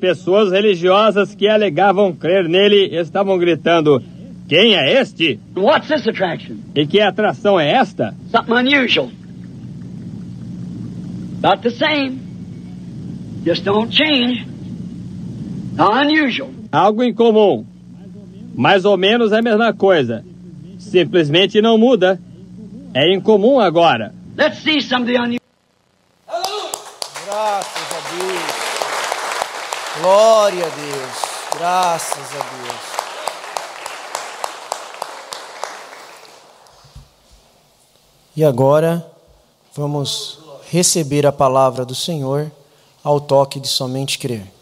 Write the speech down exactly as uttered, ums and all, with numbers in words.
pessoas religiosas que alegavam crer nele estavam gritando: quem é este? What's this attraction? E que atração é esta? Something unusual. About the same. Just don't change. Unusual. Algo incomum. Mais ou menos a mesma coisa. Simplesmente não muda. É incomum agora. Let's see some of the unusual. Graças a Deus. Glória a Deus. Graças a Deus. E agora vamos receber a palavra do Senhor ao toque de somente crer.